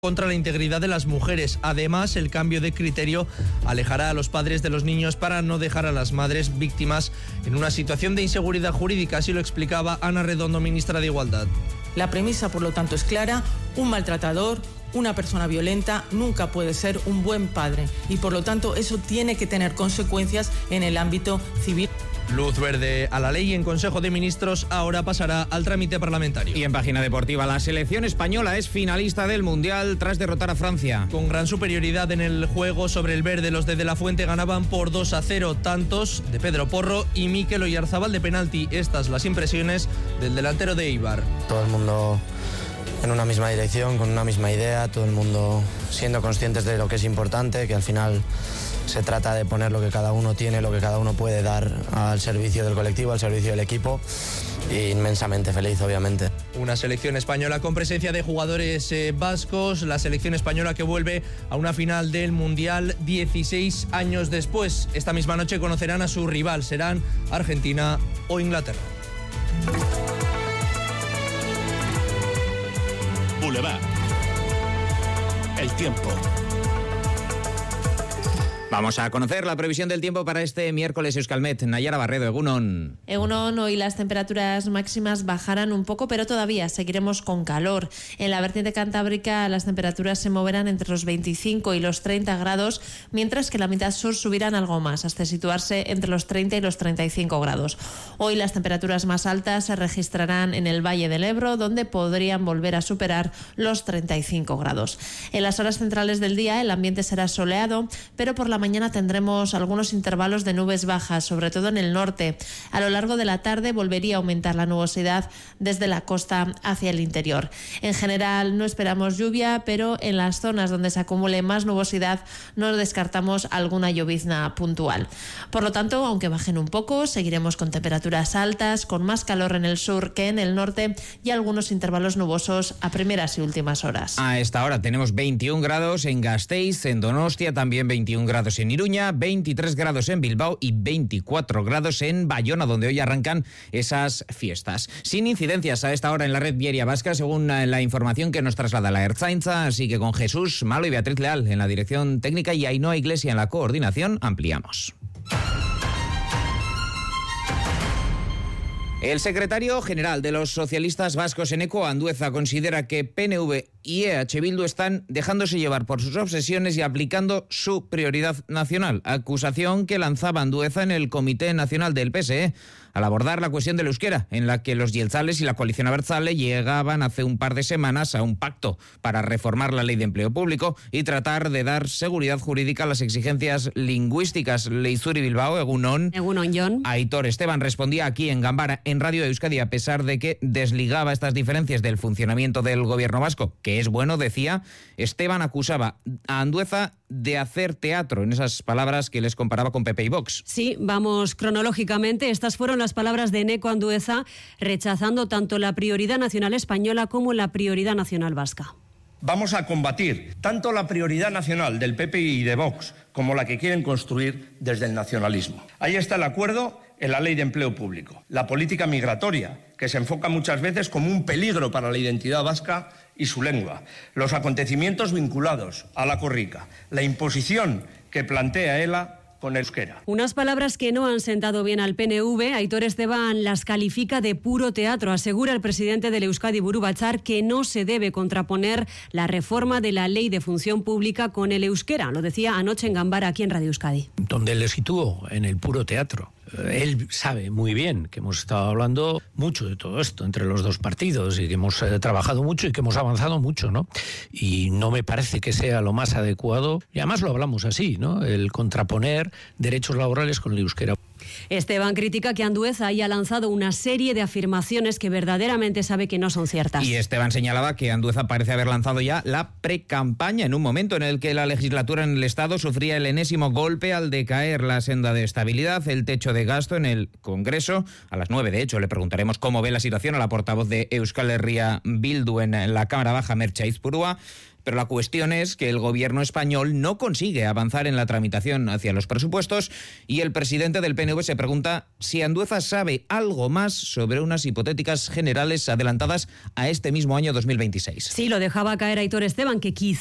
contra la integridad de las mujeres. Además, el cambio de criterio alejará a los padres de los niños para no dejar a las madres víctimas en una situación de inseguridad jurídica. Así lo explicaba Ana Redondo, ministra de Igualdad. La premisa, por lo tanto, es clara: un maltratador, una persona violenta, nunca puede ser un buen padre y, por lo tanto, eso tiene que tener consecuencias en el ámbito civil. Luz verde a la ley en Consejo de Ministros, ahora pasará al trámite parlamentario. Y en página deportiva, la selección española es finalista del Mundial tras derrotar a Francia. Con gran superioridad en el juego sobre el verde, los de la Fuente ganaban por 2-0, tantos de Pedro Porro y Mikel Oyarzabal de penalti. Estas las impresiones del delantero de Eibar. Todo el mundo en una misma dirección, con una misma idea, todo el mundo siendo conscientes de lo que es importante, que al final se trata de poner lo que cada uno tiene, lo que cada uno puede dar al servicio del colectivo, al servicio del equipo, y inmensamente feliz, obviamente. Una selección española con presencia de jugadores vascos, la selección española que vuelve a una final del Mundial 16 años después. Esta misma noche conocerán a su rival, serán Argentina o Inglaterra. Boulevard. El tiempo. Vamos a conocer la previsión del tiempo para este miércoles. Euskalmet, Nayara Barredo, Egunon. Egunon, hoy las temperaturas máximas bajarán un poco, pero todavía seguiremos con calor. En la vertiente cantábrica las temperaturas se moverán entre los 25 y los 30 grados, mientras que en la mitad sur subirán algo más, hasta situarse entre los 30 y los 35 grados. Hoy las temperaturas más altas se registrarán en el Valle del Ebro, donde podrían volver a superar los 35 grados. En las horas centrales del día el ambiente será soleado, pero por la mañana tendremos algunos intervalos de nubes bajas, sobre todo en el norte. A lo largo de la tarde volvería a aumentar la nubosidad desde la costa hacia el interior. En general no esperamos lluvia, pero en las zonas donde se acumule más nubosidad no descartamos alguna llovizna puntual. Por lo tanto, aunque bajen un poco, seguiremos con temperaturas altas, con más calor en el sur que en el norte y algunos intervalos nubosos a primeras y últimas horas. A esta hora tenemos 21 grados en Gasteiz, en Donostia también 21 grados en Iruña, 23 grados en Bilbao y 24 grados en Bayona, donde hoy arrancan esas fiestas. Sin incidencias a esta hora en la red viaria vasca, según la información que nos traslada la Ertzaintza, así que con Jesús Malo y Beatriz Leal en la dirección técnica y Ainhoa Iglesia en la coordinación, ampliamos. El secretario general de los socialistas vascos, Eneko Andueza, considera que PNV y EH Bildu están dejándose llevar por sus obsesiones y aplicando su prioridad nacional, acusación que lanzaba Andueza en el Comité Nacional del PSE al abordar la cuestión del euskera, en la que los jeltzales y la coalición abertzale llegaban hace un par de semanas a un pacto para reformar la ley de empleo público y tratar de dar seguridad jurídica a las exigencias lingüísticas. Leizuri Bilbao, Egunon. Egunon, Jon. Aitor Esteban respondía aquí en Ganbara, en Radio Euskadi, a pesar de que desligaba estas diferencias del funcionamiento del gobierno vasco, que es bueno, decía. Esteban acusaba a Andueza de hacer teatro, en esas palabras que les comparaba con PP y Vox. Sí, vamos cronológicamente. Estas fueron las palabras de Eneko Andueza, rechazando tanto la prioridad nacional española como la prioridad nacional vasca. Vamos a combatir tanto la prioridad nacional del PP y de Vox como la que quieren construir desde el nacionalismo. Ahí está el acuerdo en la ley de empleo público, la política migratoria, que se enfoca muchas veces como un peligro para la identidad vasca y su lengua, los acontecimientos vinculados a la corrica, la imposición que plantea ELA con el euskera. Unas palabras que no han sentado bien al PNV. Aitor Esteban las califica de puro teatro. Asegura el presidente del Euskadi Buru Batzar que no se debe contraponer la reforma de la ley de función pública con el euskera. Lo decía anoche en Ganbara, aquí en Radio Euskadi. Donde le situó en el puro teatro. Él sabe muy bien que hemos estado hablando mucho de todo esto entre los dos partidos y que hemos trabajado mucho y que hemos avanzado mucho, ¿no? Y no me parece que sea lo más adecuado, y además lo hablamos así, ¿no? El contraponer derechos laborales con el euskera. Esteban critica que Andueza haya lanzado una serie de afirmaciones que verdaderamente sabe que no son ciertas. Y Esteban señalaba que Andueza parece haber lanzado ya la precampaña en un momento en el que la legislatura en el Estado sufría el enésimo golpe al decaer la senda de estabilidad, el techo de gasto en el Congreso. A las 9, de hecho, le preguntaremos cómo ve la situación a la portavoz de Euskal Herria Bildu en la Cámara Baja, Merche Aizpurua. Pero la cuestión es que el gobierno español no consigue avanzar en la tramitación hacia los presupuestos y el presidente del PNV se pregunta si Andueza sabe algo más sobre unas hipotéticas generales adelantadas a este mismo año 2026. Sí, lo dejaba caer Aitor Esteban, que quizá